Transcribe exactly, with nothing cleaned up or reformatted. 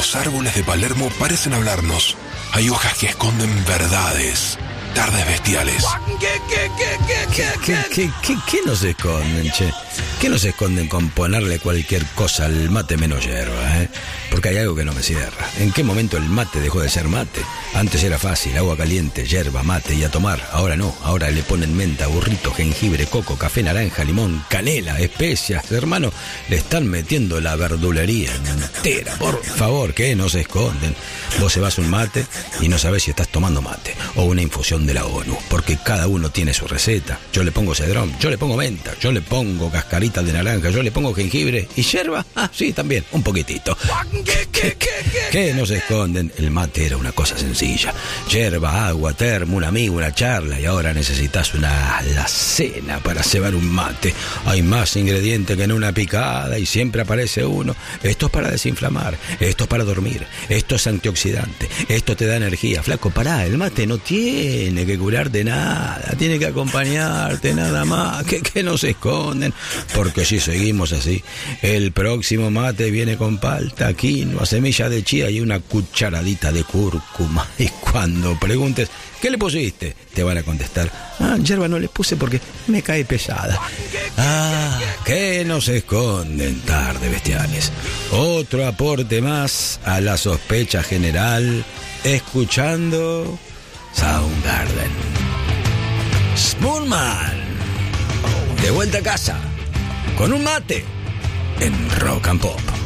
Los árboles de Palermo parecen hablarnos. Hay hojas que esconden verdades. Tardes bestiales. ¿Qué, qué, qué, qué, ¿Qué, qué, qué, qué, qué nos esconden, che? ¿Qué nos esconden con ponerle cualquier cosa al mate menos hierba, eh? Porque hay algo que no me cierra. ¿En qué momento el mate dejó de ser mate? Antes era fácil, agua caliente, hierba, mate y a tomar. Ahora no, ahora le ponen menta, burrito, jengibre, coco, café, naranja, limón, canela, especias. Hermano, le están metiendo la verdulería entera. Por favor, ¿qué nos esconden? Vos cebás un mate y no sabés si estás tomando mate o una infusión de la ONU, porque cada uno tiene su receta. Yo le pongo cedrón, yo le pongo menta, yo le pongo cascarita de naranja, yo le pongo jengibre y hierba. Ah, sí, también, un poquitito. ¿Qué, qué, qué, qué nos esconden? El mate era una cosa sencilla. Hierba, agua, termo, un amigo, una charla, y ahora necesitas una alacena para cebar un mate. Hay más ingredientes que en una picada y siempre aparece uno. Esto es para desinflamar, esto es para dormir, esto es antioxidante, esto te da energía. Flaco, pará, el mate no tiene que curarte nada, tiene que acompañarte nada más. ¿Qué, qué nos esconden? Porque si seguimos así, el próximo mate viene con palta, quinoa, semilla de chía y una cucharadita de cúrcuma. Y cuando preguntes, ¿qué le pusiste?, te van a contestar, ah, hierba no le puse porque me cae pesada. Ah, ¿qué nos esconden? Tarde bestiales. Otro aporte más a la sospecha general, escuchando Soundgarden. Spoonman, de vuelta a casa, con un mate, en Rock and Pop.